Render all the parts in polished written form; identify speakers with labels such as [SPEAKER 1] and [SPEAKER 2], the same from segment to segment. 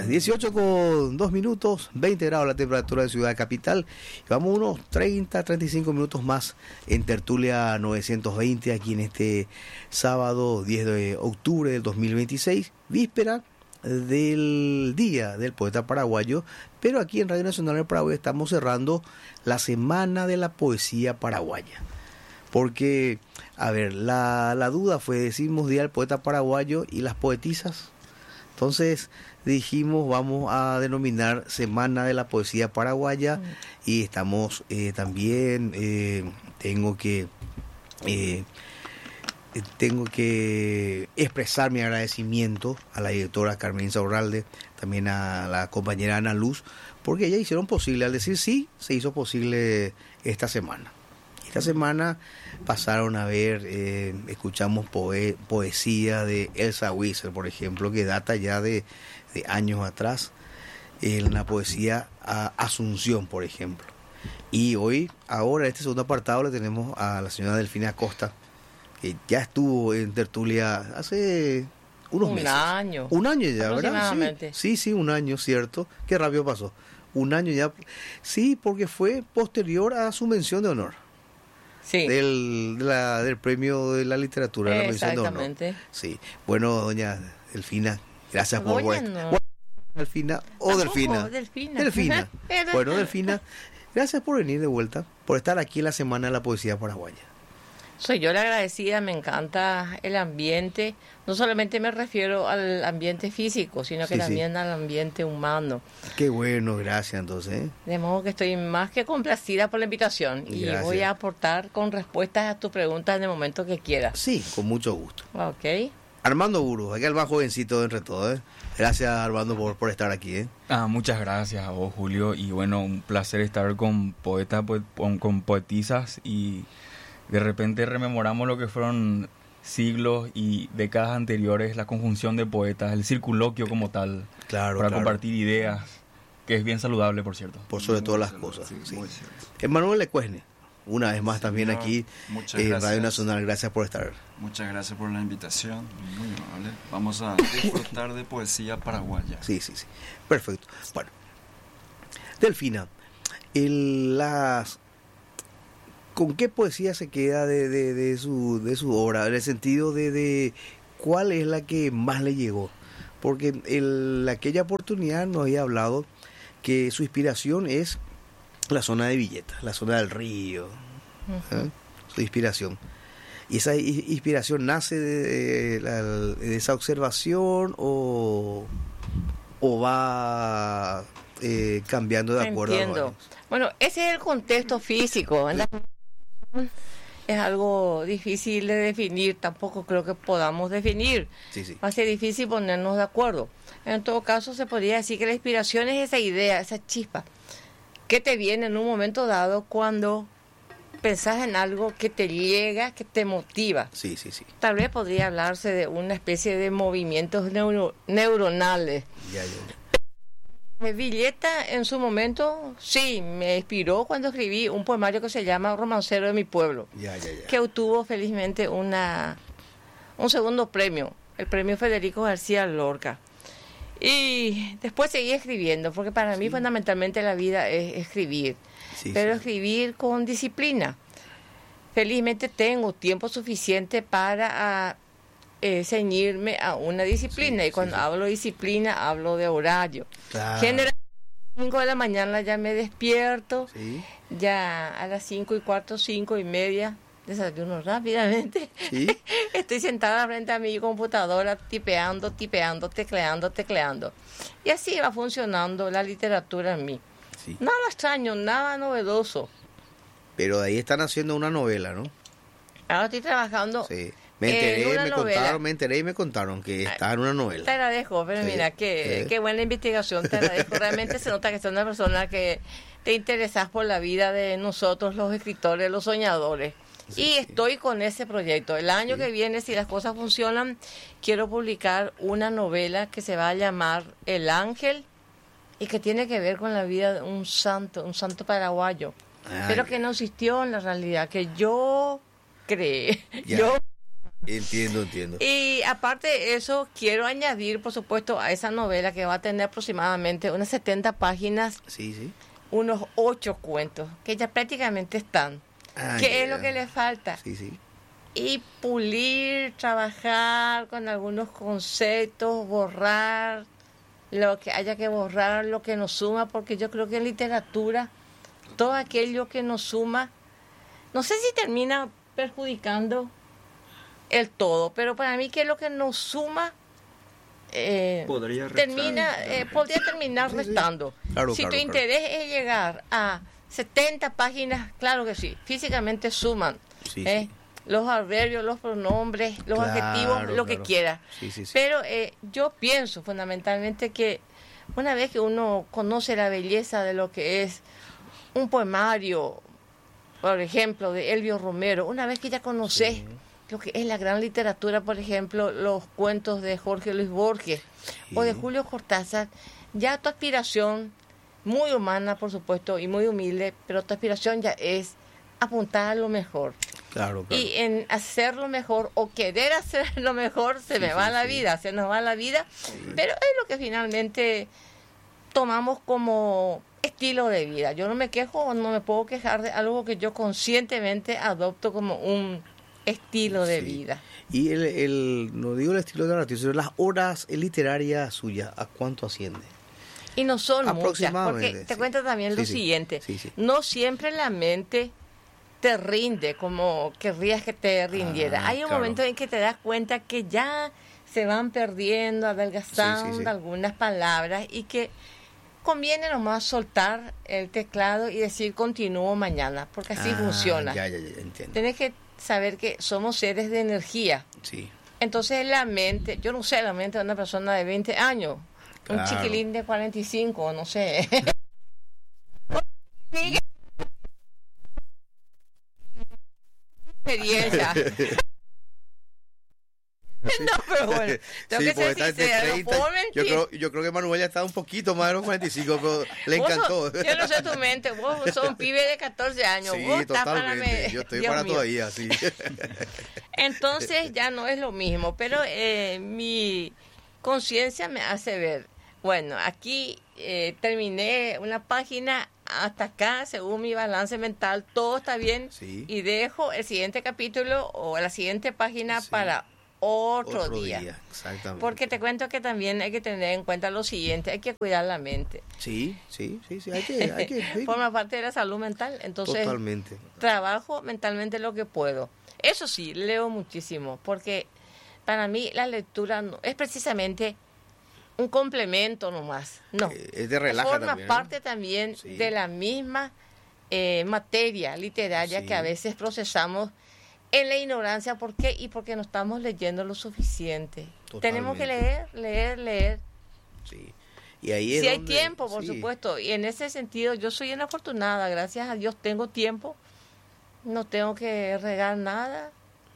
[SPEAKER 1] Las 18:02, 20 grados la temperatura de Ciudad Capital. Vamos unos 35 minutos más en Tertulia 920 aquí en este sábado 10 de octubre del 2026, víspera del Día del Poeta Paraguayo, pero aquí en Radio Nacional del Paraguay estamos cerrando la Semana de la Poesía Paraguaya. Porque, a ver, la duda fue, decimos Día del Poeta Paraguayo y las poetisas. Entonces dijimos, vamos a denominar Semana de la Poesía Paraguaya y estamos también, tengo que expresar mi agradecimiento a la directora Carmen Insaurralde, también a la compañera Ana Luz, porque ellas hicieron posible, al decir sí, se hizo posible esta semana. Esta semana pasaron a ver, escuchamos poesía de Elsa Wisser, por ejemplo, que data ya de años atrás, en la poesía a Asunción, por ejemplo. Y hoy, ahora, en este segundo apartado, le tenemos a la señora Delfina Acosta, que ya estuvo en tertulia hace unos meses. Un año ya, ¿verdad? Sí, un año, cierto. Qué rápido pasó. Un año ya. Sí, porque fue posterior a su mención de honor. Sí. Del premio de la literatura, la mención de honor. Exactamente. Sí. Bueno, doña Delfina, gracias por... Delfina o Delfina. Delfina. Bueno, Delfina, gracias por venir de vuelta, por estar aquí en la Semana de la Poesía Paraguaya.
[SPEAKER 2] Soy yo la agradecida, me encanta el ambiente, no solamente me refiero al ambiente físico, sino que también al ambiente humano.
[SPEAKER 1] Qué bueno, gracias entonces.
[SPEAKER 2] De modo que estoy más que complacida por la invitación y voy a aportar con respuestas a tus preguntas en el momento que quieras.
[SPEAKER 1] Sí, con mucho gusto.
[SPEAKER 2] Ok.
[SPEAKER 1] Armando Burgos, aquí el más jovencito entre todos. Gracias, Armando, por estar aquí.
[SPEAKER 3] Muchas gracias a vos, Julio, y bueno, un placer estar con poetas, con poetisas, y de repente rememoramos lo que fueron siglos y décadas anteriores, la conjunción de poetas, el circunloquio como tal, para compartir ideas, que es bien saludable, por cierto.
[SPEAKER 1] Por sobre todas las cosas. Sí. Emanuel Lecuesne, una vez más también aquí en Radio Nacional, gracias por estar.
[SPEAKER 4] Muchas gracias por la invitación, muy amable. Vamos a disfrutar de poesía paraguaya.
[SPEAKER 1] Sí, perfecto. Bueno, Delfina, ¿con qué poesía se queda de su obra? En el sentido de cuál es la que más le llegó. Porque en aquella oportunidad nos había hablado que su inspiración es la zona de Villeta, la zona del río. Su inspiración. ¿Y esa inspiración nace de esa observación o va cambiando de acuerdo?
[SPEAKER 2] Entiendo. Bueno, ese es el contexto físico, ¿verdad? Es algo difícil de definir, tampoco creo que podamos definir. Va a ser difícil ponernos de acuerdo. En todo caso, se podría decir que la inspiración es esa idea, esa chispa, que te viene en un momento dado cuando pensás en algo que te llega, que te motiva.
[SPEAKER 1] Sí.
[SPEAKER 2] Tal vez podría hablarse de una especie de movimientos neuronales. Villeta en su momento, sí, me inspiró cuando escribí un poemario que se llama Romancero de mi pueblo, que obtuvo felizmente un segundo premio, el premio Federico García Lorca. Y después seguí escribiendo, porque para mí fundamentalmente la vida es escribir, pero escribir con disciplina. Felizmente tengo tiempo suficiente para ceñirme a una disciplina, y cuando hablo de disciplina hablo de horario. Generalmente a las 5 de la mañana ya me despierto, ya a las 5:15, 5:30 desayuno rápidamente. Estoy sentada frente a mi computadora tipeando, tecleando, y así va funcionando la literatura en mí. Nada extraño, nada novedoso.
[SPEAKER 1] Pero de ahí están haciendo una novela, ¿no?
[SPEAKER 2] Ahora estoy trabajando.
[SPEAKER 1] Me enteré y me contaron que está en una novela.
[SPEAKER 2] Te agradezco, pero mira, qué buena investigación, te agradezco. Realmente se nota que sos una persona que te interesas por la vida de nosotros, los escritores, los soñadores. Estoy con ese proyecto. El año que viene, si las cosas funcionan, quiero publicar una novela que se va a llamar El Ángel, y que tiene que ver con la vida de un santo paraguayo, pero que no existió en la realidad, que yo creé.
[SPEAKER 1] Entiendo.
[SPEAKER 2] Y aparte de eso, quiero añadir, por supuesto, a esa novela que va a tener aproximadamente unas 70 páginas, unos 8 cuentos, que ya prácticamente están. ¿Qué es lo que le falta? Y pulir, trabajar con algunos conceptos, borrar lo que haya que borrar, lo que nos suma, porque yo creo que en literatura todo aquello que nos suma, no sé si termina perjudicando el todo, pero para mí que es lo que nos suma podría terminar restando. Si tu interés es llegar a 70 páginas, claro que sí, físicamente suman. Los adverbios, los pronombres, los adjetivos, lo que quiera. Pero yo pienso fundamentalmente que una vez que uno conoce la belleza de lo que es un poemario, por ejemplo, de Elvio Romero, una vez que ya conoces lo que es la gran literatura, por ejemplo, los cuentos de Jorge Luis Borges o de Julio Cortázar, ya tu aspiración, muy humana por supuesto y muy humilde, pero tu aspiración ya es apuntar a lo mejor.
[SPEAKER 1] Claro.
[SPEAKER 2] Y en hacer lo mejor o querer hacer lo mejor se nos va la vida, pero es lo que finalmente tomamos como estilo de vida. Yo no me quejo, no me puedo quejar de algo que yo conscientemente adopto como un estilo de vida.
[SPEAKER 1] Y no digo el estilo narrativo, sino las horas literarias suyas, ¿a cuánto asciende?
[SPEAKER 2] Y no son muchas, porque te cuento también lo siguiente, no siempre la mente te rinde como querrías que te rindiera. Hay un momento en que te das cuenta que ya se van perdiendo, adelgazando algunas palabras y que conviene nomás soltar el teclado y decir continúo mañana, porque así funciona.
[SPEAKER 1] Ya, entiendo.
[SPEAKER 2] Tienes que saber que somos seres de energía. Entonces la mente, yo no sé la mente de una persona de 20 años, un chiquilín de 45, no sé. Experiencia. No, pero bueno, tengo que ser sincera, 30, no puedo mentir.
[SPEAKER 1] Yo creo que Manuel ya está un poquito más de los 45, pero le encantó.
[SPEAKER 2] Yo no sé tu mente, vos sos un pibe de 14 años.
[SPEAKER 1] Sí,
[SPEAKER 2] vos
[SPEAKER 1] totalmente, yo estoy para todavía, sí.
[SPEAKER 2] Entonces ya no es lo mismo, pero mi conciencia me hace ver, bueno, aquí terminé una página, hasta acá, según mi balance mental, todo está bien, y dejo el siguiente capítulo o la siguiente página para otro día.
[SPEAKER 1] Exactamente.
[SPEAKER 2] Porque te cuento que también hay que tener en cuenta lo siguiente, hay que cuidar la mente.
[SPEAKER 1] Sí, hay que
[SPEAKER 2] forma parte de la salud mental, entonces
[SPEAKER 1] totalmente.
[SPEAKER 2] Trabajo mentalmente lo que puedo. Eso sí, leo muchísimo, porque para mí la lectura no es precisamente un complemento nomás, no.
[SPEAKER 1] Es de relaja
[SPEAKER 2] forma
[SPEAKER 1] también,
[SPEAKER 2] parte también de la misma materia literaria que a veces procesamos en la ignorancia. ¿Por qué? Y porque no estamos leyendo lo suficiente. Totalmente. Tenemos que leer.
[SPEAKER 1] Sí. Y ahí es
[SPEAKER 2] si hay tiempo, por supuesto. Y en ese sentido, yo soy una afortunada. Gracias a Dios tengo tiempo. No tengo que regar nada.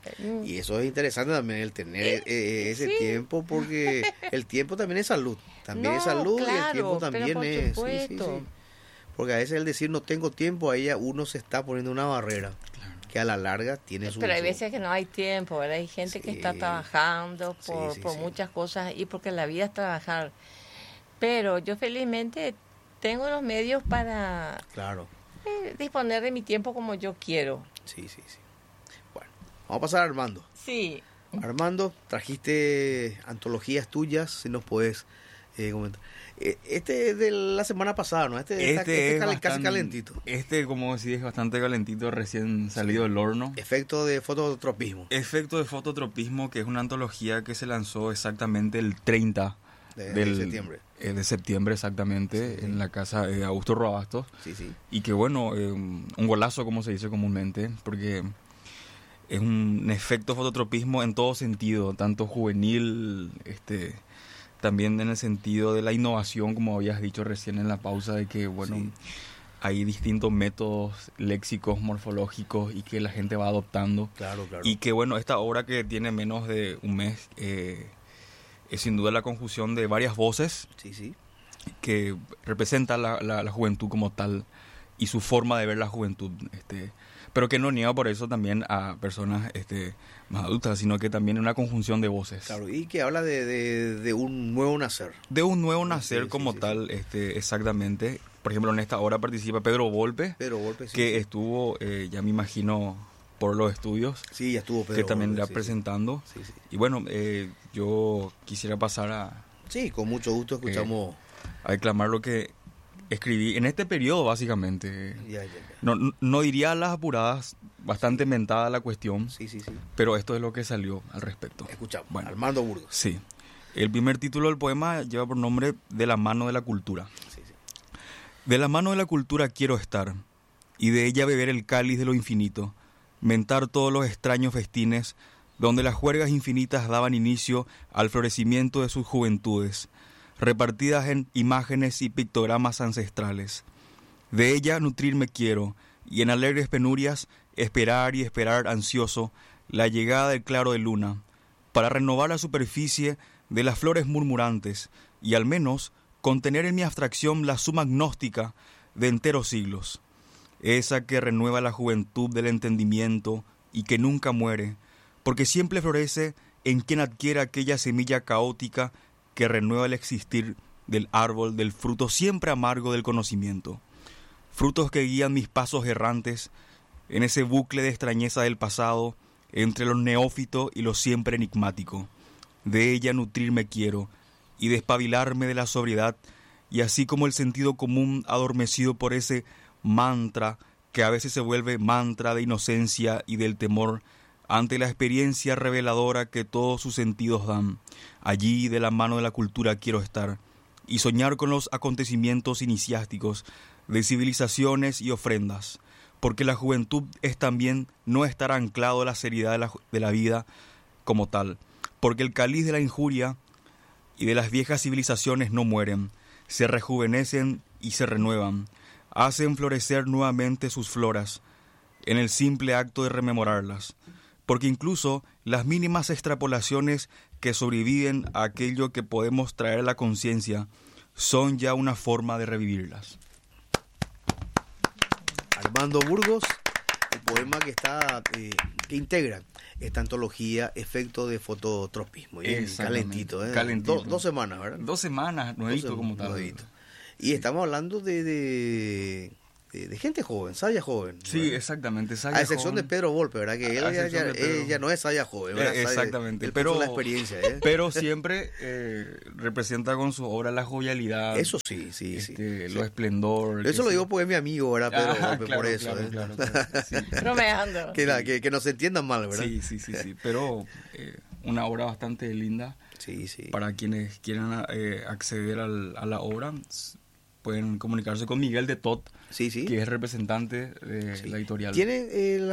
[SPEAKER 1] Y eso es interesante también, el tener ese tiempo, porque el tiempo también es salud. También es salud, y el tiempo también es... Sí. Porque a veces el decir no tengo tiempo, ahí uno se está poniendo una barrera. Que a la larga tiene su...
[SPEAKER 2] Pero hay veces que no hay tiempo, ¿verdad? Hay gente que está trabajando por muchas cosas y porque la vida es trabajar. Pero yo felizmente tengo los medios para disponer de mi tiempo como yo quiero.
[SPEAKER 1] Sí. Bueno, vamos a pasar a Armando.
[SPEAKER 2] Sí.
[SPEAKER 1] Armando, trajiste antologías tuyas, si nos puedes comentar. Este es de la semana pasada, ¿no? Este es casi calentito.
[SPEAKER 3] Como decís, es bastante calentito, recién salido del horno.
[SPEAKER 1] Efecto de fototropismo.
[SPEAKER 3] Efecto de fototropismo, que es una antología que se lanzó exactamente el 30
[SPEAKER 1] de septiembre.
[SPEAKER 3] De septiembre, exactamente, en la casa de Augusto Roabastos.
[SPEAKER 1] Sí.
[SPEAKER 3] Y que bueno, un golazo, como se dice comúnmente, porque es un efecto fototropismo en todo sentido, tanto juvenil, también en el sentido de la innovación, como habías dicho recién en la pausa, de que hay distintos métodos léxicos, morfológicos, y que la gente va adoptando.
[SPEAKER 1] Claro.
[SPEAKER 3] Y que bueno, esta obra, que tiene menos de un mes, es sin duda la conjunción de varias voces que representa la juventud como tal y su forma de ver la juventud. Pero que no niega por eso también a personas más adultas, sino que también una conjunción de voces.
[SPEAKER 1] Claro, y que habla de un nuevo nacer.
[SPEAKER 3] De un nuevo nacer como tal, exactamente. Por ejemplo, en esta obra participa Pedro Volpe, que estuvo, ya me imagino, por los estudios.
[SPEAKER 1] Sí, ya estuvo Pedro
[SPEAKER 3] que también
[SPEAKER 1] Volpe,
[SPEAKER 3] ya presentando. Sí. Y bueno, yo quisiera pasar a...
[SPEAKER 1] Sí, con mucho gusto escuchamos...
[SPEAKER 3] a declamar lo que escribí en este periodo, básicamente.
[SPEAKER 1] Ya.
[SPEAKER 3] No diría las apuradas, bastante mentada la cuestión.
[SPEAKER 1] Sí.
[SPEAKER 3] Pero esto es lo que salió al respecto.
[SPEAKER 1] Escuchamos.
[SPEAKER 3] Bueno,
[SPEAKER 1] Armando Burgos.
[SPEAKER 3] Sí. El primer título del poema lleva por nombre De la mano de la cultura.
[SPEAKER 1] Sí.
[SPEAKER 3] De la mano de la cultura quiero estar, y de ella beber el cáliz de lo infinito, mentar todos los extraños festines, donde las juergas infinitas daban inicio al florecimiento de sus juventudes, repartidas en imágenes y pictogramas ancestrales. De ella nutrirme quiero, y en alegres penurias esperar y esperar ansioso la llegada del claro de luna, para renovar la superficie de las flores murmurantes, y al menos contener en mi abstracción la suma gnóstica de enteros siglos, esa que renueva la juventud del entendimiento y que nunca muere, porque siempre florece en quien adquiere aquella semilla caótica que renueva el existir del árbol del fruto siempre amargo del conocimiento. Frutos que guían mis pasos errantes en ese bucle de extrañeza del pasado, entre lo neófito y lo siempre enigmático. De ella nutrirme quiero, y despabilarme de la sobriedad, y así como el sentido común adormecido por ese mantra, que a veces se vuelve mantra de inocencia y del temor, ante la experiencia reveladora que todos sus sentidos dan. Allí de la mano de la cultura quiero estar, y soñar con los acontecimientos iniciáticos, de civilizaciones y ofrendas, porque la juventud es también no estar anclado a la seriedad de la vida como tal, porque el cáliz de la injuria y de las viejas civilizaciones no mueren, se rejuvenecen y se renuevan, hacen florecer nuevamente sus floras, en el simple acto de rememorarlas, porque incluso las mínimas extrapolaciones que sobreviven a aquello que podemos traer a la conciencia son ya una forma de revivirlas.
[SPEAKER 1] Armando Burgos, el poema que está que integra esta antología Efecto de Fototropismo. Calentito, ¿eh?
[SPEAKER 3] Calentito.
[SPEAKER 1] 2 semanas, ¿verdad?
[SPEAKER 3] 2 semanas, nuevito como tal.
[SPEAKER 1] Nuevito. Y estamos hablando de gente joven, saya joven.
[SPEAKER 3] Sí, ¿verdad? Exactamente.
[SPEAKER 1] A excepción de Pedro Volpe, ¿verdad? Que él ya no es saya joven, ¿verdad?
[SPEAKER 3] Exactamente.
[SPEAKER 1] Él pero la experiencia, ¿eh?
[SPEAKER 3] Pero siempre representa con su obra la jovialidad.
[SPEAKER 1] Eso sí.
[SPEAKER 3] Lo esplendor.
[SPEAKER 1] Eso lo digo porque es mi amigo, ¿verdad? Pedro Volpe,
[SPEAKER 3] claro,
[SPEAKER 1] por eso.
[SPEAKER 3] Claro, sí.
[SPEAKER 2] Bromeando.
[SPEAKER 1] Que no se entiendan mal, ¿verdad?
[SPEAKER 3] Sí. Pero una obra bastante linda.
[SPEAKER 1] Sí.
[SPEAKER 3] Para quienes quieran acceder a la obra, pueden comunicarse con Miguel de Tot, que es representante de la editorial.
[SPEAKER 1] ¿Tiene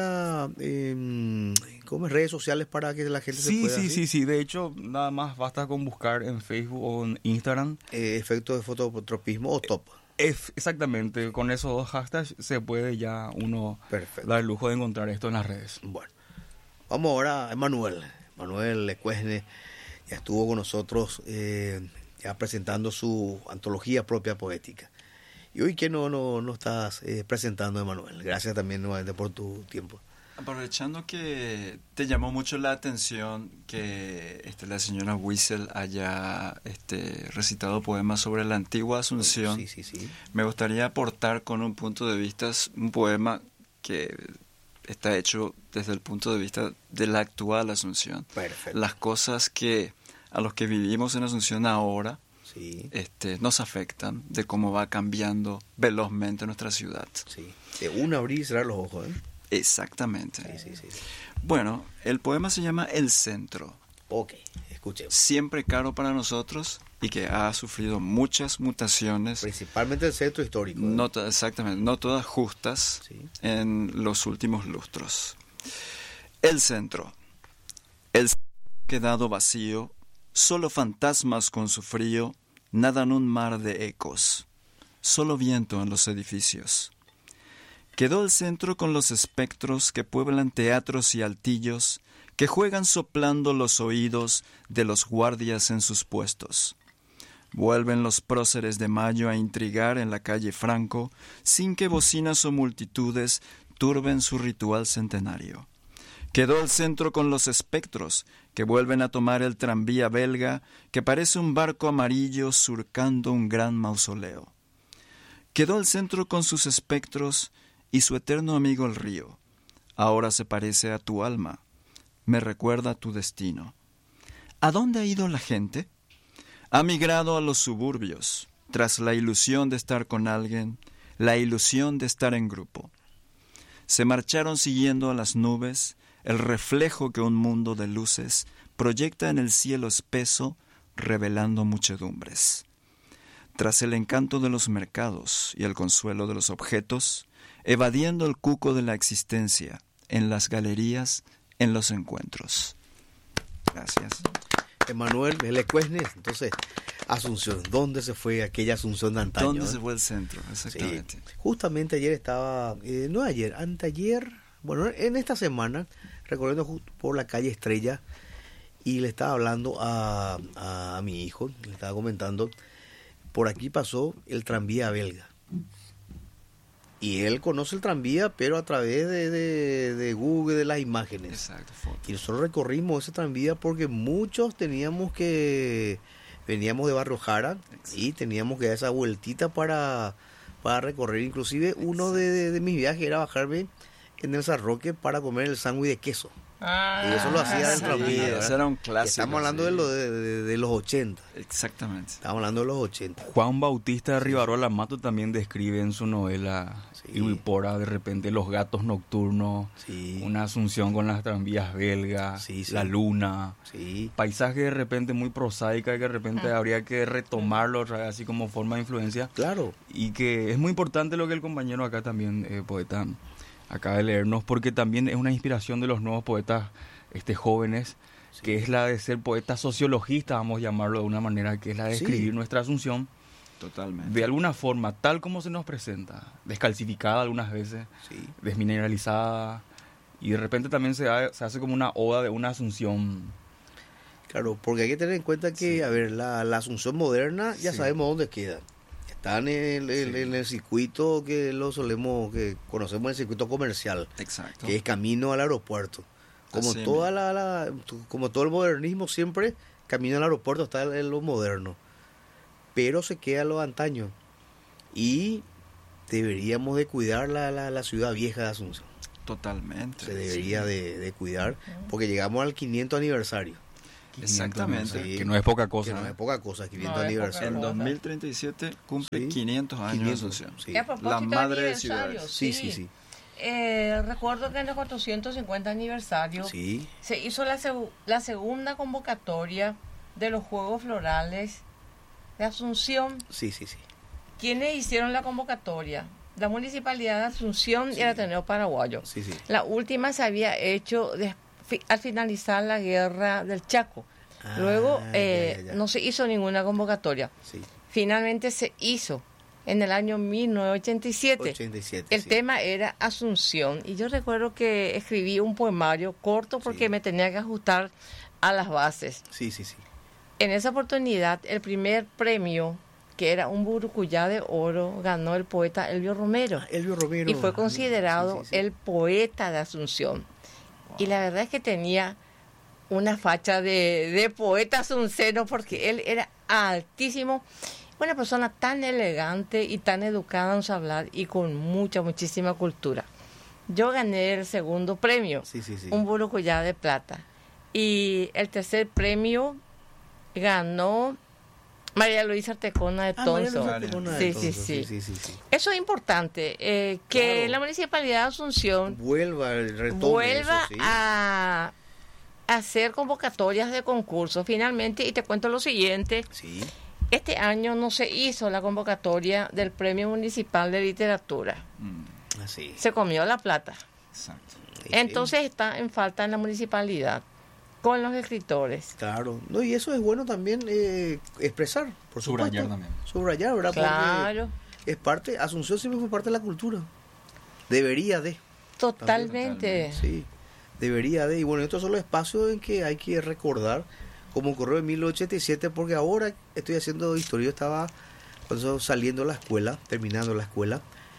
[SPEAKER 1] ¿cómo es? Redes sociales para que la gente se pueda...?
[SPEAKER 3] Sí. De hecho, nada más basta con buscar en Facebook o en Instagram.
[SPEAKER 1] Efecto de fototropismo o top.
[SPEAKER 3] Exactamente. Con esos 2 hashtags se puede ya uno dar el lujo de encontrar esto en las redes.
[SPEAKER 1] Bueno, vamos ahora a Manuel Lecuesne. Ya estuvo con nosotros ya presentando su antología propia poética. Y hoy que no estás presentando, Emanuel. Gracias también nuevamente por tu tiempo.
[SPEAKER 4] Aprovechando que te llamó mucho la atención que la señora Wiesel haya recitado poemas sobre la antigua Asunción,
[SPEAKER 1] sí.
[SPEAKER 4] Me gustaría aportar con un punto de vista, un poema que está hecho desde el punto de vista de la actual Asunción.
[SPEAKER 1] Perfecto.
[SPEAKER 4] Las cosas que a los que vivimos en Asunción ahora nos afectan, de cómo va cambiando velozmente nuestra ciudad.
[SPEAKER 1] Sí. De un abrir y cerrar los ojos, ¿eh?
[SPEAKER 4] Exactamente.
[SPEAKER 1] Sí.
[SPEAKER 4] Bueno, el poema se llama El Centro.
[SPEAKER 1] Ok, escuchemos.
[SPEAKER 4] Siempre caro para nosotros y que ha sufrido muchas mutaciones.
[SPEAKER 1] Principalmente el centro histórico.
[SPEAKER 4] Exactamente, no todas justas en los últimos lustros. El Centro. El centro ha quedado vacío, solo fantasmas con su frío nadan un mar de ecos, solo viento en los edificios. Quedó el centro con los espectros que pueblan teatros y altillos, que juegan soplando los oídos de los guardias en sus puestos. Vuelven los próceres de mayo a intrigar en la calle Franco, sin que bocinas o multitudes perturben su ritual centenario. Quedó el centro con los espectros, que vuelven a tomar el tranvía belga, que parece un barco amarillo surcando un gran mausoleo. Quedó el centro con sus espectros y su eterno amigo el río. Ahora se parece a tu alma, me recuerda tu destino. ¿A dónde ha ido la gente? Ha migrado a los suburbios, tras la ilusión de estar con alguien, la ilusión de estar en grupo. Se marcharon siguiendo a las nubes, el reflejo que un mundo de luces proyecta en el cielo espeso, revelando muchedumbres. Tras el encanto de los mercados y el consuelo de los objetos, evadiendo el cuco de la existencia, en las galerías, en los encuentros. Gracias.
[SPEAKER 1] Emanuel L. Cuesnes, entonces, Asunción, ¿dónde se fue aquella Asunción de antaño?
[SPEAKER 4] ¿Dónde se fue el centro? Exactamente.
[SPEAKER 1] Sí, justamente ayer estaba, no ayer, anteayer, bueno, en esta semana, recorriendo por la calle Estrella, y le estaba hablando a mi hijo, le estaba comentando, por aquí pasó el tranvía belga. Y él conoce el tranvía, pero a través de Google, de las imágenes.
[SPEAKER 4] Exacto, fotos.
[SPEAKER 1] Y nosotros recorrimos ese tranvía porque muchos veníamos de Barrio Jara. Exacto. Y teníamos que dar esa vueltita para recorrer. Inclusive uno de mis viajes era bajarme en el San Roque para comer el sándwich de queso. Y eso lo hacía del tranvía.
[SPEAKER 4] Eso era un clásico.
[SPEAKER 1] Estamos hablando de los 80.
[SPEAKER 4] Exactamente.
[SPEAKER 1] Estamos hablando de los 80.
[SPEAKER 3] Juan Bautista Rivarola Mato también describe en su novela Ibipora de repente los gatos nocturnos, una Asunción con las tranvías belgas, la luna, paisaje de repente muy prosaica que de repente habría que retomarlo otra vez así como forma de influencia.
[SPEAKER 1] Claro.
[SPEAKER 3] Y que es muy importante lo que el compañero acá también, poeta, acaba de leernos, porque también es una inspiración de los nuevos poetas jóvenes, que es la de ser poeta sociologista, vamos a llamarlo de una manera, que es la de escribir nuestra Asunción.
[SPEAKER 4] Totalmente.
[SPEAKER 3] De alguna forma, tal como se nos presenta, descalcificada algunas veces, desmineralizada, y de repente también se hace como una oda de una Asunción.
[SPEAKER 1] Claro, porque hay que tener en cuenta que, a ver, la Asunción moderna ya sabemos dónde queda. Están en el circuito que que conocemos, el circuito comercial.
[SPEAKER 4] Exacto. Que
[SPEAKER 1] es camino al aeropuerto. Como como todo el modernismo, siempre camino al aeropuerto está en lo moderno. Pero se queda lo antaño. Y deberíamos de cuidar la ciudad vieja de Asunción.
[SPEAKER 4] Totalmente.
[SPEAKER 1] Se debería de cuidar, porque llegamos al 500 aniversario.
[SPEAKER 4] Exactamente.
[SPEAKER 3] Que no es poca cosa.
[SPEAKER 1] Que no es poca cosa, 500 aniversario.
[SPEAKER 4] En 2037 cumple 500 años de Asunción.
[SPEAKER 2] La
[SPEAKER 4] madre de ciudades.
[SPEAKER 1] Sí.
[SPEAKER 2] Recuerdo que en el 450 aniversario se hizo la segunda convocatoria de los Juegos Florales de Asunción.
[SPEAKER 1] Sí.
[SPEAKER 2] ¿Quiénes hicieron la convocatoria? La Municipalidad de Asunción y el Ateneo Paraguayo. La última se había hecho al finalizar la guerra del Chaco. Luego no se hizo ninguna convocatoria. Finalmente se hizo en el año 1987. El tema era Asunción. Y yo recuerdo que escribí un poemario corto porque me tenía que ajustar a las bases. En esa oportunidad, el primer premio, que era un burucuyá de oro, ganó el poeta Elvio Romero. Y fue considerado el poeta de Asunción. Y la verdad es que tenía una facha de poeta asunceno, porque él era altísimo, una persona tan elegante y tan educada en su hablar y con muchísima cultura. Yo gané el segundo premio, un burucuyá de plata. Y el tercer premio ganó María Luisa Artecona de Tonso. Sí. Eso es importante, que la Municipalidad de Asunción vuelva a hacer convocatorias de concursos. Finalmente, y te cuento lo siguiente, este año no se hizo la convocatoria del Premio Municipal de Literatura. Se comió la plata.
[SPEAKER 4] Exacto.
[SPEAKER 2] Entonces está en falta en la municipalidad con los escritores.
[SPEAKER 1] Claro, no, y eso es bueno también expresar, por supuesto.
[SPEAKER 3] Subrayar también.
[SPEAKER 1] Subrayar, ¿verdad?
[SPEAKER 2] Claro.
[SPEAKER 1] Porque es parte, Asunción siempre fue parte de la cultura. Debería de.
[SPEAKER 2] Totalmente.
[SPEAKER 1] Sí, debería de. Y bueno, estos son los espacios en que hay que recordar, como ocurrió en 1987, porque ahora estoy haciendo historia. Yo estaba saliendo de la escuela, terminando la escuela,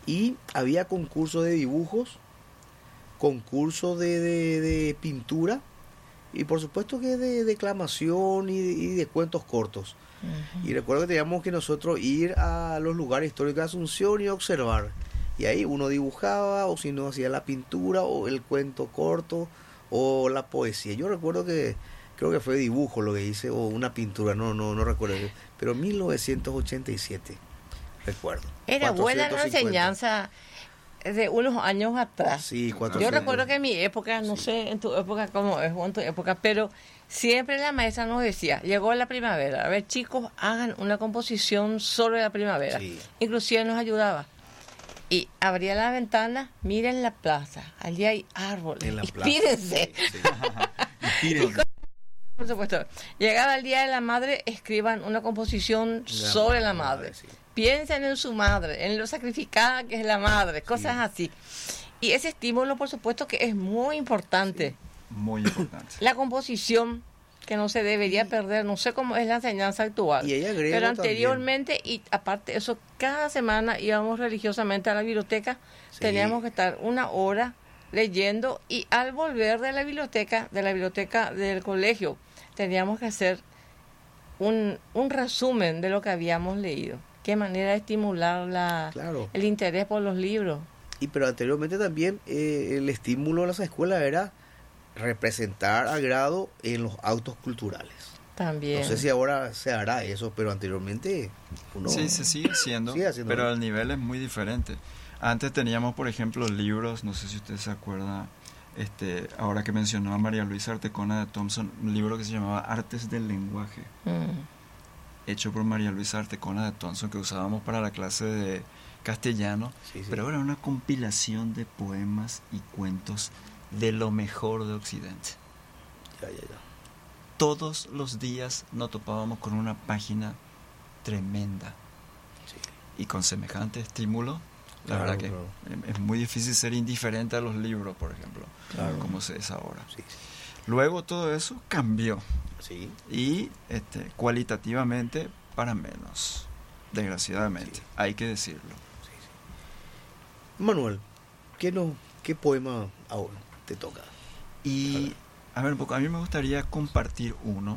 [SPEAKER 1] y había concursos de dibujos, concursos de pintura y por supuesto que de declamación y de cuentos cortos. Uh-huh. Y recuerdo que teníamos que nosotros ir a los lugares históricos de Asunción y observar. Y ahí uno dibujaba, o si no hacía la pintura, o el cuento corto, o la poesía. Yo recuerdo que creo que fue dibujo lo que hice, o una pintura, no recuerdo. Pero 1987, recuerdo.
[SPEAKER 2] Era buena la enseñanza de unos años atrás.
[SPEAKER 1] Sí, 400.
[SPEAKER 2] Yo recuerdo que en mi época, no sé en tu época cómo es, o en tu época, pero siempre la maestra nos decía, llegó la primavera, a ver chicos, hagan una composición sobre la primavera. Sí. Inclusive nos ayudaba. Y abría la ventana, miren la plaza, allí hay árboles, inspírense. Sí, sí. Por supuesto, llegaba el Día de la Madre, escriban una composición sobre la madre. Sí. Piensen en su madre, en lo sacrificada que es la madre, cosas así. Y ese estímulo, por supuesto, que es muy importante.
[SPEAKER 4] Sí, muy importante.
[SPEAKER 2] La composición, que no se debería perder, no sé cómo es la enseñanza actual.
[SPEAKER 1] Y ella agrega
[SPEAKER 2] pero anteriormente,
[SPEAKER 1] también.
[SPEAKER 2] Y aparte de eso, cada semana íbamos religiosamente a la biblioteca, teníamos que estar una hora leyendo, y al volver de la biblioteca del colegio, teníamos que hacer un resumen de lo que habíamos leído. Qué manera de estimular el interés por los libros.
[SPEAKER 1] Pero anteriormente también el estímulo de las escuelas era representar a grado en los actos culturales.
[SPEAKER 2] También.
[SPEAKER 1] No sé si ahora se hará eso, pero anteriormente uno...
[SPEAKER 4] Sí, se sigue haciendo, pero el nivel es muy diferente. Antes teníamos, por ejemplo, libros, no sé si usted se acuerda, ahora que mencionó a María Luisa Artecona de Thompson, un libro que se llamaba Artes del Lenguaje, hecho por María Luisa Artecona de Thompson, que usábamos para la clase de castellano, pero era una compilación de poemas y cuentos de lo mejor de Occidente.
[SPEAKER 1] Ya.
[SPEAKER 4] Todos los días nos topábamos con una página tremenda. Sí. Y con semejante estímulo, la verdad que es muy difícil ser indiferente a los libros, por ejemplo, como se es ahora. Sí. Luego todo eso cambió. Sí. Y cualitativamente para menos, desgraciadamente, hay que decirlo. Sí.
[SPEAKER 1] Manuel, ¿qué poema ahora te toca?
[SPEAKER 4] Y a ver un poco, a mí me gustaría compartir uno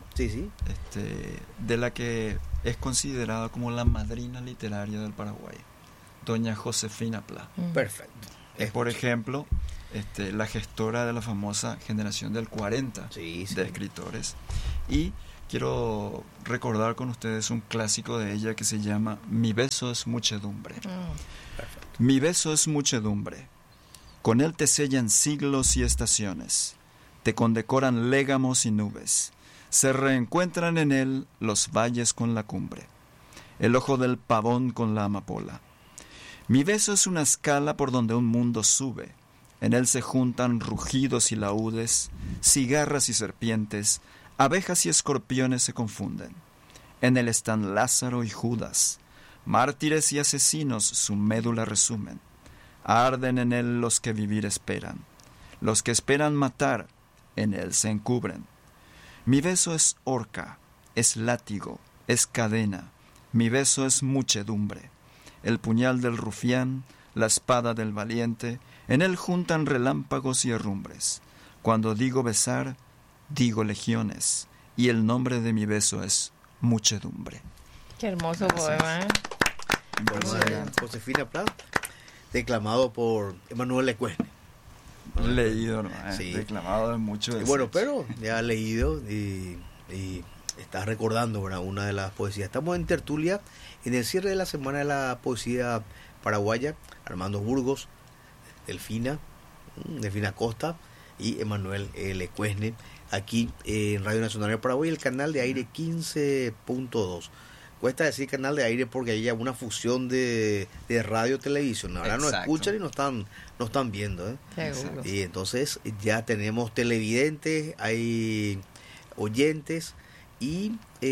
[SPEAKER 4] de la que es considerada como la madrina literaria del Paraguay, doña Josefina Pla.
[SPEAKER 1] Perfecto.
[SPEAKER 4] Es, por ejemplo, la gestora de la famosa generación del 40 de escritores. Y quiero recordar con ustedes un clásico de ella que se llama Mi beso es muchedumbre. Mi beso es muchedumbre. Con él te sellan siglos y estaciones. Te condecoran légamos y nubes. Se reencuentran en él los valles con la cumbre. El ojo del pavón con la amapola. Mi beso es una escala por donde un mundo sube. En él se juntan rugidos y laúdes, cigarras y serpientes, abejas y escorpiones se confunden. En él están Lázaro y Judas, mártires y asesinos su médula resumen. Arden en él los que vivir esperan, los que esperan matar, en él se encubren. Mi beso es horca, es látigo, es cadena, mi beso es muchedumbre. El puñal del rufián, la espada del valiente, en él juntan relámpagos y herrumbres. Cuando digo besar, digo legiones, y el nombre de mi beso es muchedumbre.
[SPEAKER 2] Qué hermoso poema, ¿eh?
[SPEAKER 1] Josefina Pla, declamado por Emanuel Lecuesne.
[SPEAKER 4] Leído, ¿no? Declamado de mucho.
[SPEAKER 1] Bueno, pero ya leído y está recordando, ¿verdad?, una de las poesías. Estamos en tertulia, en el cierre de la Semana de la Poesía Paraguaya. Armando Burgos, Delfina Costa y Emanuel Lecuesne, aquí en Radio Nacional de Paraguay, el canal de aire 15.2. Cuesta decir canal de aire porque hay una fusión de radio televisión. Ahora nos escuchan y nos están viendo, ¿eh?
[SPEAKER 2] Seguro.
[SPEAKER 1] Y entonces ya tenemos televidentes, hay oyentes y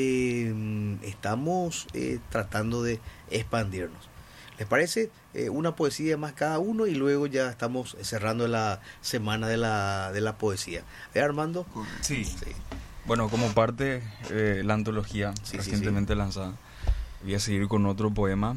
[SPEAKER 1] estamos tratando de expandirnos. ¿Les parece? Una poesía más cada uno y luego ya estamos cerrando la semana de la poesía. Armando.
[SPEAKER 3] Sí. Bueno, como parte la antología recientemente lanzada, voy a seguir con otro poema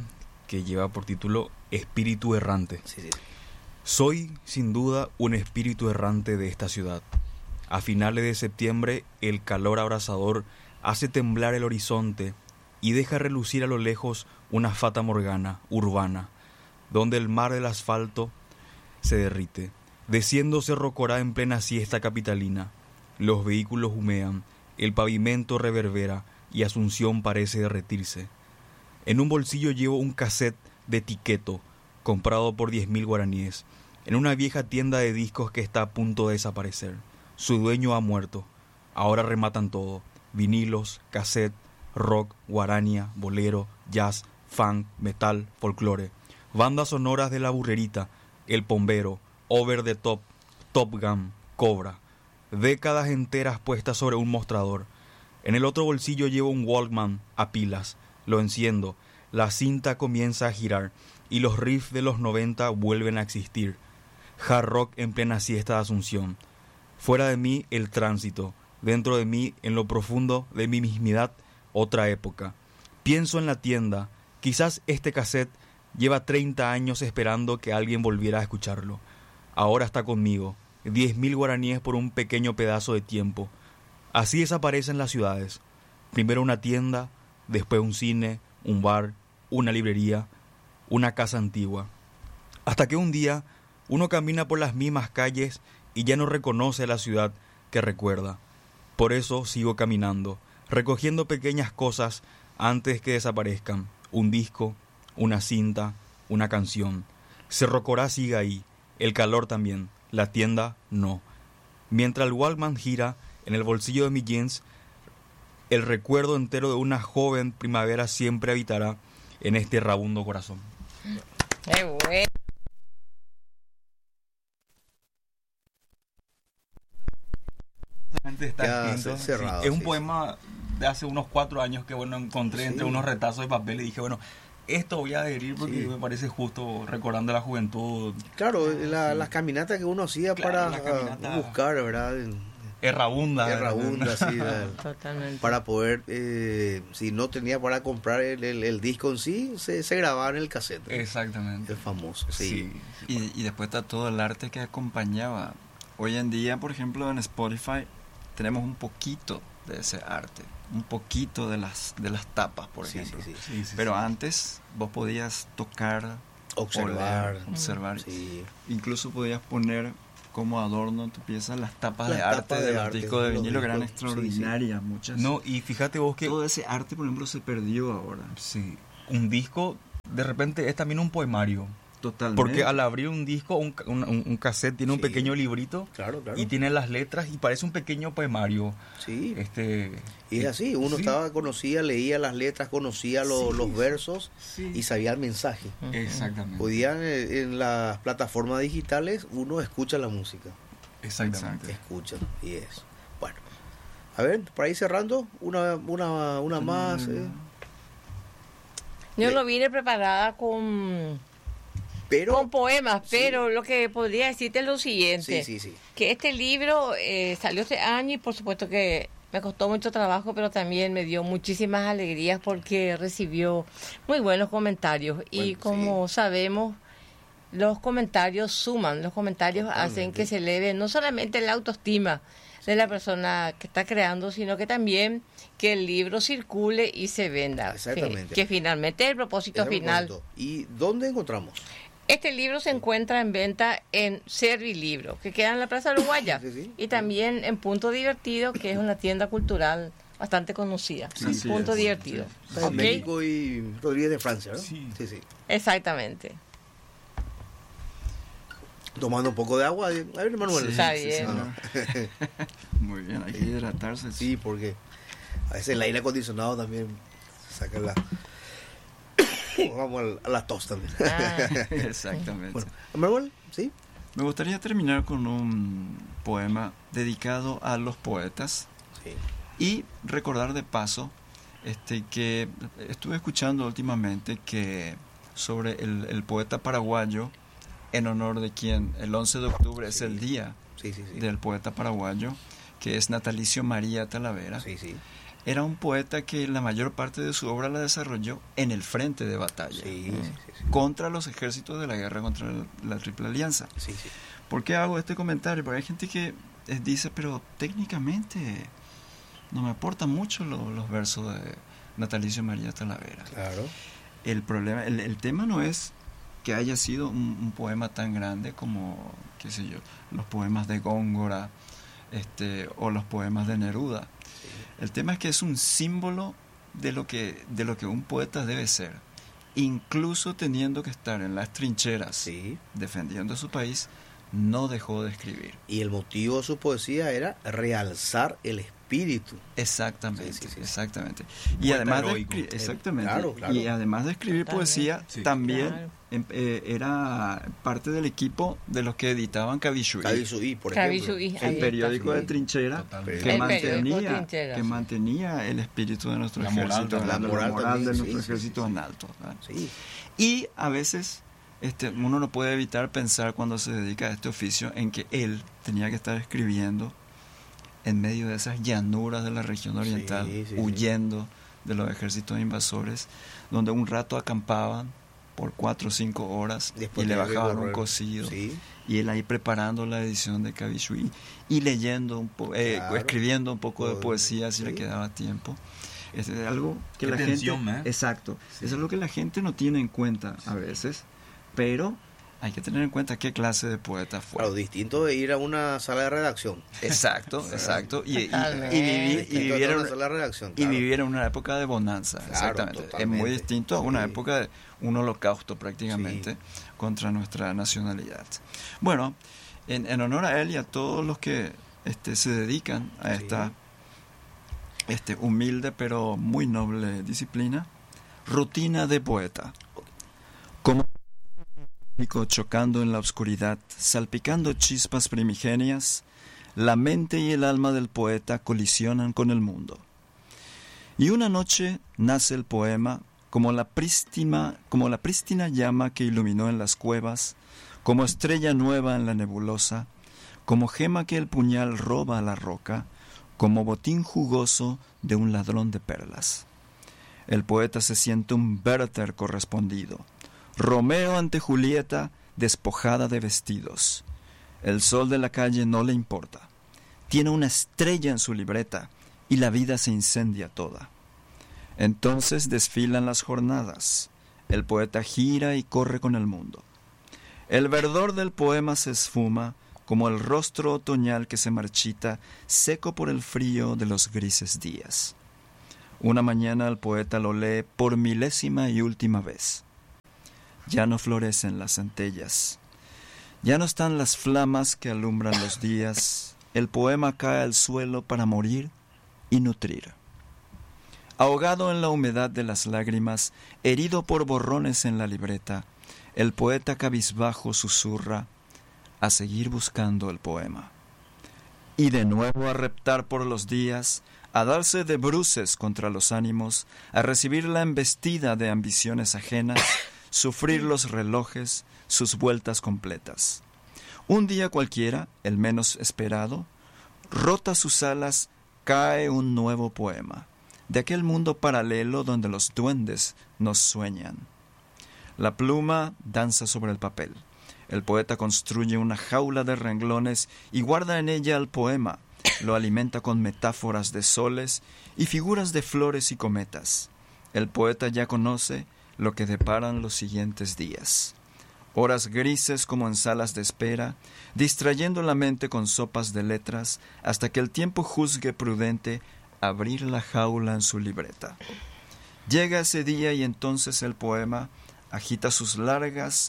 [SPEAKER 3] que lleva por título Espíritu Errante.
[SPEAKER 1] Sí, sí.
[SPEAKER 3] Soy, sin duda, un espíritu errante de esta ciudad. A finales de septiembre, el calor abrasador hace temblar el horizonte y deja relucir a lo lejos una fata morgana urbana, donde el mar del asfalto se derrite. Desciendo Cerro Corá en plena siesta capitalina. Los vehículos humean, el pavimento reverbera y Asunción parece derretirse. En un bolsillo llevo un cassette de Tiqueto, comprado por 10.000 guaraníes, en una vieja tienda de discos que está a punto de desaparecer. Su dueño ha muerto. Ahora rematan todo: vinilos, cassette, rock, guarania, bolero, jazz, funk, metal, folclore. Bandas sonoras de La Burrerita, El Pombero, Over the Top, Top Gun, Cobra. Décadas enteras puestas sobre un mostrador. En el otro bolsillo llevo un Walkman a pilas. Lo enciendo. La cinta comienza a girar y los riffs de los 90 vuelven a existir. Hard rock en plena siesta de Asunción. Fuera de mí, el tránsito. Dentro de mí, en lo profundo de mi mismidad, otra época. Pienso en la tienda. Quizás este cassette lleva 30 años esperando que alguien volviera a escucharlo. Ahora está conmigo. 10.000 guaraníes por un pequeño pedazo de tiempo. Así desaparecen las ciudades. Primero una tienda, después un cine, un bar, una librería, una casa antigua. Hasta que un día uno camina por las mismas calles y ya no reconoce a la ciudad que recuerda. Por eso sigo caminando, recogiendo pequeñas cosas antes que desaparezcan. Un disco, una cinta, una canción. Cerro Corá sigue ahí, el calor también, la tienda no. Mientras el Walkman gira en el bolsillo de mis jeans, el recuerdo entero de una joven primavera siempre habitará en este rabundo corazón.
[SPEAKER 2] ¡Qué bueno!
[SPEAKER 3] Está escrito,
[SPEAKER 1] cerrado,
[SPEAKER 3] sí. Es un poema de hace unos 4 años que encontré entre unos retazos de papel y dije, esto voy a adherir porque me parece justo recordando la juventud.
[SPEAKER 1] Claro, las caminatas que uno hacía para buscar, ¿verdad?
[SPEAKER 3] Errabunda,
[SPEAKER 1] sí.
[SPEAKER 2] Totalmente.
[SPEAKER 1] Para poder, si no tenía para comprar el disco en sí, se grababa en el cassette.
[SPEAKER 3] Exactamente.
[SPEAKER 1] El famoso, sí.
[SPEAKER 4] Y después está todo el arte que acompañaba. Hoy en día, por ejemplo, en Spotify tenemos un poquito de ese arte, un poquito de las tapas, por ejemplo.
[SPEAKER 1] Sí.
[SPEAKER 4] Pero antes vos podías tocar,
[SPEAKER 1] observar.
[SPEAKER 4] Sí. Incluso podías poner como adorno tu pieza las tapas de arte de los discos de vinilo, que eran extraordinarias, muchas.
[SPEAKER 3] No, y fíjate vos que
[SPEAKER 4] todo ese arte, por ejemplo, se perdió ahora.
[SPEAKER 3] Sí, un disco de repente es también un poemario.
[SPEAKER 4] Totalmente.
[SPEAKER 3] Porque al abrir un disco, un cassette tiene un pequeño librito,
[SPEAKER 1] claro.
[SPEAKER 3] Y tiene las letras y parece un pequeño poemario.
[SPEAKER 1] Sí. Y es así, uno conocía, leía las letras, conocía los versos y sabía el mensaje.
[SPEAKER 3] Exactamente.
[SPEAKER 1] Hoy día en las plataformas digitales uno escucha la música.
[SPEAKER 3] Exactamente.
[SPEAKER 1] Escucha, y es. Bueno, a ver, por ahí cerrando, una más.
[SPEAKER 2] Yo lo vine preparada con poemas, pero lo que podría decirte es lo siguiente.
[SPEAKER 1] Sí.
[SPEAKER 2] Que este libro salió este año y por supuesto que me costó mucho trabajo, pero también me dio muchísimas alegrías porque recibió muy buenos comentarios. Y como sabemos, los comentarios suman, los comentarios hacen que se eleve no solamente la autoestima de la persona que está creando, sino que también que el libro circule y se venda.
[SPEAKER 1] Exactamente.
[SPEAKER 2] Que finalmente es el propósito final.
[SPEAKER 1] ¿Y dónde encontramos?
[SPEAKER 2] Este libro se encuentra en venta en Servilibro, que queda en la Plaza Uruguaya, y también en Punto Divertido, que es una tienda cultural bastante conocida. Punto Divertido.
[SPEAKER 1] México y Rodríguez de Francia, ¿no?
[SPEAKER 3] Sí.
[SPEAKER 2] Exactamente.
[SPEAKER 1] Tomando un poco de agua. A ver, Manuel.
[SPEAKER 2] Está bien.
[SPEAKER 4] Muy bien, hay que hidratarse.
[SPEAKER 1] Sí, porque a veces el aire acondicionado también saca vamos a la tos también.
[SPEAKER 4] Exactamente.
[SPEAKER 1] Bueno, Manuel, ¿sí?
[SPEAKER 4] Me gustaría terminar con un poema dedicado a los poetas.
[SPEAKER 1] Sí.
[SPEAKER 4] Y recordar de paso que estuve escuchando últimamente que sobre el poeta paraguayo, en honor de quien el 11 de octubre es el día del poeta paraguayo, que es Natalicio María Talavera. era un poeta que la mayor parte de su obra la desarrolló en el frente de batalla,
[SPEAKER 1] sí.
[SPEAKER 4] contra los ejércitos de la guerra contra la Triple Alianza.
[SPEAKER 1] Sí.
[SPEAKER 4] ¿Por qué hago este comentario? Porque hay gente que dice, pero técnicamente no me aportan mucho los versos de Natalicio María Talavera.
[SPEAKER 1] Claro.
[SPEAKER 4] El problema, el tema no es que haya sido un poema tan grande como, qué sé yo, los poemas de Góngora, o los poemas de Neruda. Sí. El tema es que es un símbolo de lo que un poeta debe ser, incluso teniendo que estar en las trincheras, sí, defendiendo a su país. No dejó de escribir.
[SPEAKER 1] Y el motivo de su poesía era realzar el espíritu.
[SPEAKER 4] Exactamente, sí. Exactamente.
[SPEAKER 3] Y además de
[SPEAKER 4] exactamente.
[SPEAKER 1] Claro.
[SPEAKER 4] Y además de escribir poesía, sí, también era parte del equipo de los que editaban Cabishuí,
[SPEAKER 1] por ejemplo.
[SPEAKER 4] El periódico de trinchera que mantenía el espíritu de nuestro ejército, la moral de nuestro ejército en alto.
[SPEAKER 1] Sí.
[SPEAKER 4] Y a veces uno no puede evitar pensar cuando se dedica a este oficio en que él tenía que estar escribiendo en medio de esas llanuras de la región oriental, huyendo de los ejércitos invasores, donde un rato acampaban por 4 o 5 horas. Después y le bajaban un cocido, y él ahí preparando la edición de Cabishuí y leyendo escribiendo un poco de poesía si le quedaba tiempo. Es algo que la gente exacto, eso es lo que la gente no tiene en cuenta a veces. Pero hay que tener en cuenta qué clase de poeta fue.
[SPEAKER 1] Claro, distinto de ir a una sala de redacción.
[SPEAKER 4] Exacto. Y vivir en una época de bonanza. Claro, exactamente. Totalmente. Es muy distinto a una época de un holocausto prácticamente contra nuestra nacionalidad. Bueno, en honor a él y a todos los que se dedican a esta humilde pero muy noble disciplina, rutina de poeta. Como chocando en la oscuridad, salpicando chispas primigenias, la mente y el alma del poeta colisionan con el mundo. Y una noche nace el poema como la prístina llama que iluminó en las cuevas, como estrella nueva en la nebulosa, como gema que el puñal roba a la roca, como botín jugoso de un ladrón de perlas. El poeta se siente un Werther correspondido, Romeo ante Julieta, despojada de vestidos. El sol de la calle no le importa. Tiene una estrella en su libreta y la vida se incendia toda. Entonces desfilan las jornadas. El poeta gira y corre con el mundo. El verdor del poema se esfuma como el rostro otoñal que se marchita, seco por el frío de los grises días. Una mañana el poeta lo lee por milésima y última vez. Ya no florecen las centellas, ya no están las flamas que alumbran los días, el poema cae al suelo para morir y nutrir. Ahogado en la humedad de las lágrimas, herido por borrones en la libreta, el poeta cabizbajo susurra, a seguir buscando el poema. Y de nuevo a reptar por los días, a darse de bruces contra los ánimos, a recibir la embestida de ambiciones ajenas, sufrir los relojes, sus vueltas completas. Un día cualquiera, el menos esperado, rota sus alas, cae un nuevo poema, de aquel mundo paralelo donde los duendes nos sueñan. La pluma danza sobre el papel. El poeta construye una jaula de renglones y guarda en ella el poema, lo alimenta con metáforas de soles y figuras de flores y cometas. El poeta ya conoce lo que deparan los siguientes días. Horas grises como en salas de espera, distrayendo la mente con sopas de letras, hasta que el tiempo juzgue prudente abrir la jaula en su libreta. Llega ese día y entonces el poema agita sus largas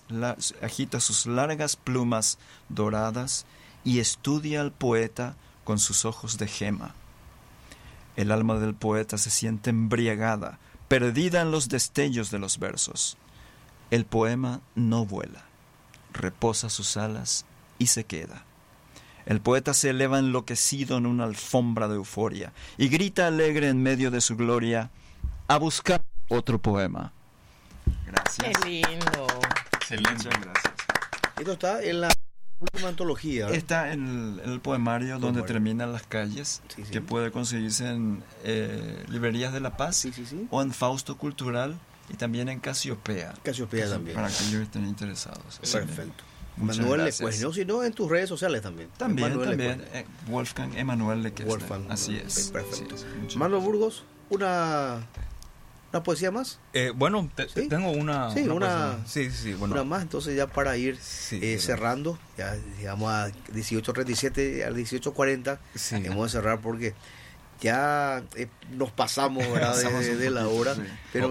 [SPEAKER 4] plumas doradas y estudia al poeta con sus ojos de gema. El alma del poeta se siente embriagada, perdida en los destellos de los versos. El poema no vuela, reposa sus alas y se queda. El poeta se eleva enloquecido en una alfombra de euforia y grita alegre en medio de su gloria, a buscar otro poema. Gracias.
[SPEAKER 2] Qué lindo.
[SPEAKER 4] Excelente. Muchas gracias.
[SPEAKER 1] Esto está en Una antología, ¿verdad?
[SPEAKER 4] Está en el poemario donde terminan las calles, que puede conseguirse en librerías de La Paz o en Fausto Cultural y también en Casiopea.
[SPEAKER 1] Casiopea también.
[SPEAKER 4] Para aquellos que estén interesados.
[SPEAKER 1] Perfecto.
[SPEAKER 4] Muchas
[SPEAKER 1] Manuel
[SPEAKER 4] gracias.
[SPEAKER 1] Lecuesne, si no, en tus redes sociales también.
[SPEAKER 4] También. Wolfgang Emanuel Lecuesne. Así es.
[SPEAKER 1] Perfecto.
[SPEAKER 4] Sí,
[SPEAKER 1] Manuel Burgos, una poesía más.
[SPEAKER 3] Bueno, tengo una.
[SPEAKER 1] Sí,
[SPEAKER 3] una
[SPEAKER 1] bueno. Una más, entonces ya para ir cerrando, ya llegamos a 18:37, a 18:40, vamos a cerrar porque ya nos pasamos, ¿verdad? de la hora, pero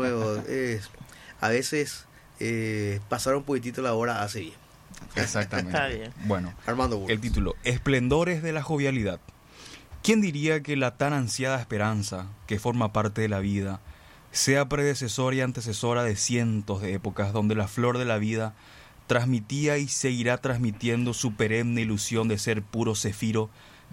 [SPEAKER 1] a veces pasar un poquitito la hora hace bien.
[SPEAKER 3] Exactamente.
[SPEAKER 2] Está bien.
[SPEAKER 3] Bueno,
[SPEAKER 1] Armando Burgos.
[SPEAKER 3] El título: Esplendores de la jovialidad. ¿Quién diría que la tan ansiada esperanza que forma parte de la vida sea predecesora y antecesora de cientos de épocas donde la flor de la vida transmitía y seguirá transmitiendo su perenne ilusión de ser puro cefiro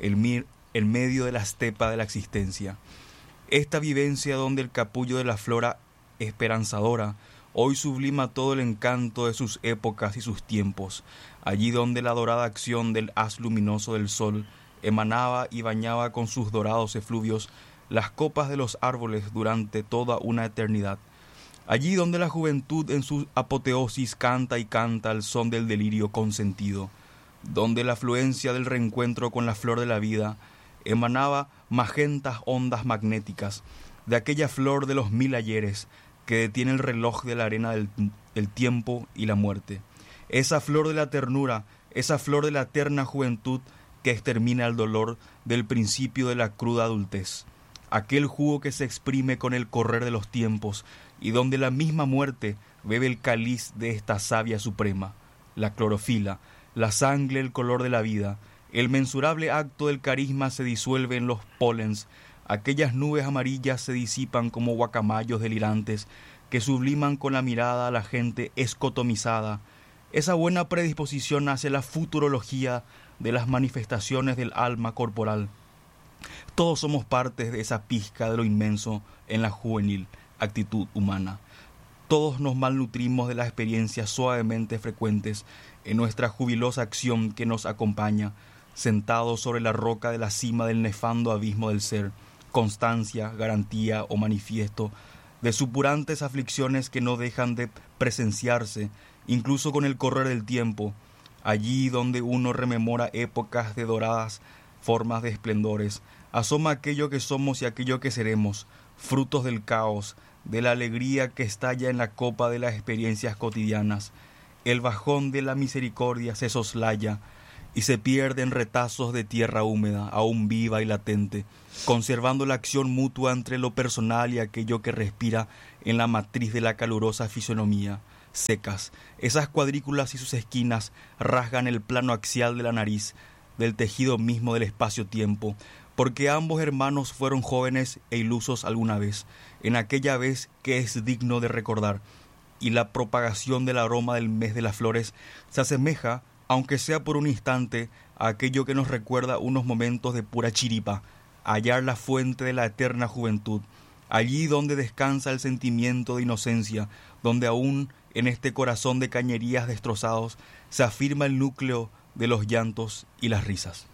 [SPEAKER 3] en medio de la estepa de la existencia? Esta vivencia donde el capullo de la flora esperanzadora hoy sublima todo el encanto de sus épocas y sus tiempos, allí donde la dorada acción del haz luminoso del sol emanaba y bañaba con sus dorados efluvios las copas de los árboles durante toda una eternidad, allí donde la juventud en su apoteosis canta y canta al son del delirio consentido, donde la afluencia del reencuentro con la flor de la vida emanaba magentas ondas magnéticas de aquella flor de los 1000 ayeres que detiene el reloj de la arena del tiempo y la muerte, esa flor de la ternura, esa flor de la eterna juventud que extermina el dolor del principio de la cruda adultez, aquel jugo que se exprime con el correr de los tiempos y donde la misma muerte bebe el cáliz de esta savia suprema, la clorofila, la sangre, el color de la vida, el mensurable acto del carisma se disuelve en los polens, aquellas nubes amarillas se disipan como guacamayos delirantes que subliman con la mirada a la gente escotomizada, esa buena predisposición hacia la futurología de las manifestaciones del alma corporal. Todos somos partes de esa pizca de lo inmenso en la juvenil actitud humana. Todos nos malnutrimos de las experiencias suavemente frecuentes en nuestra jubilosa acción que nos acompaña, sentados sobre la roca de la cima del nefando abismo del ser, constancia, garantía o manifiesto de supurantes aflicciones que no dejan de presenciarse, incluso con el correr del tiempo, allí donde uno rememora épocas de doradas formas de esplendores, asoma aquello que somos y aquello que seremos, frutos del caos, de la alegría que estalla en la copa de las experiencias cotidianas. El bajón de la misericordia se soslaya y se pierde en retazos de tierra húmeda, aún viva y latente, conservando la acción mutua entre lo personal y aquello que respira en la matriz de la calurosa fisonomía. Secas, esas cuadrículas y sus esquinas rasgan el plano axial de la nariz, del tejido mismo del espacio-tiempo, porque ambos hermanos fueron jóvenes e ilusos alguna vez, en aquella vez que es digno de recordar, y la propagación del aroma del mes de las flores se asemeja, aunque sea por un instante, a aquello que nos recuerda unos momentos de pura chiripa, hallar la fuente de la eterna juventud, allí donde descansa el sentimiento de inocencia, donde aún en este corazón de cañerías destrozados se afirma el núcleo de los llantos y las risas.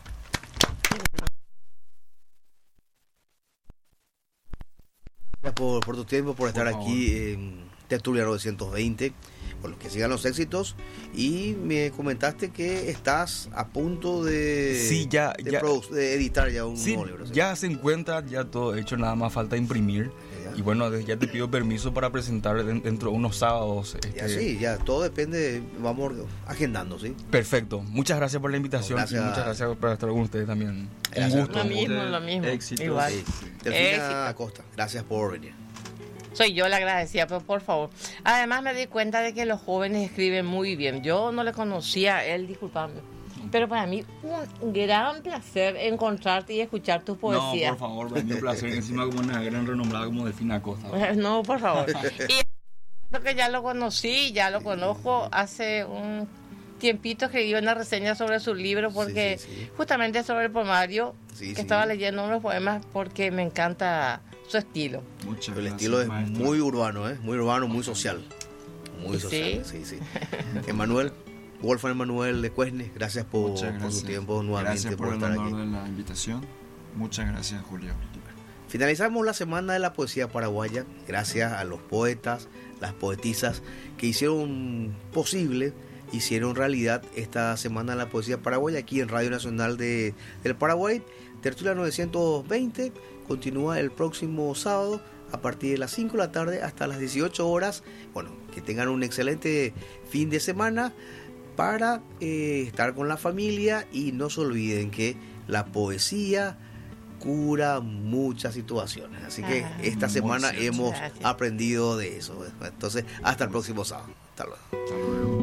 [SPEAKER 1] Gracias por tu tiempo, por estar aquí en Tertulia 920. Bueno, que sigan los éxitos. Y me comentaste que estás a punto de, de editar ya un nuevo libro. ¿Sí?
[SPEAKER 3] Ya se encuentra, ya todo hecho, nada más falta imprimir. Y bueno, ya te pido permiso para presentar dentro de unos sábados.
[SPEAKER 1] Ya todo depende, vamos agendando, ¿sí?
[SPEAKER 3] Perfecto. Muchas gracias por la invitación. Y muchas gracias por estar con ustedes también.
[SPEAKER 1] Gracias.
[SPEAKER 3] Un gusto.
[SPEAKER 2] Lo mismo.
[SPEAKER 4] Éxitos.
[SPEAKER 2] Igual.
[SPEAKER 1] Delfina Acosta, gracias por venir.
[SPEAKER 2] Soy yo la agradecida, pero por favor. Además me di cuenta de que los jóvenes escriben muy bien. Yo no le conocía a él, disculpame. Pero para mí un gran placer encontrarte y escuchar tus poesías.
[SPEAKER 3] No, por favor, para mí un placer. Encima como una gran renombrada como Delfina Acosta.
[SPEAKER 2] No, por favor. Y que ya lo conocí, ya lo conozco. Hace un tiempito escribí una reseña sobre su libro porque justamente sobre el poemario estaba leyendo unos poemas porque me encanta su estilo.
[SPEAKER 1] El estilo es muy urbano, muy urbano, muy social. Muy social, sí. Emanuel. Wolfgang Manuel de Cuesne, gracias por su tiempo nuevamente.
[SPEAKER 4] Gracias por el honor de la invitación. Muchas gracias, Julio.
[SPEAKER 1] Finalizamos la Semana de la Poesía Paraguaya gracias a los poetas, las poetisas que hicieron posible, hicieron realidad esta Semana de la Poesía Paraguaya aquí en Radio Nacional del Paraguay. Tertulia 920 continúa el próximo sábado a partir de las 5 de la tarde hasta las 18 horas. Bueno, que tengan un excelente fin de semana para estar con la familia, y no se olviden que la poesía cura muchas situaciones. Así que esta semana hemos aprendido de eso. Entonces, hasta el próximo sábado. Hasta luego.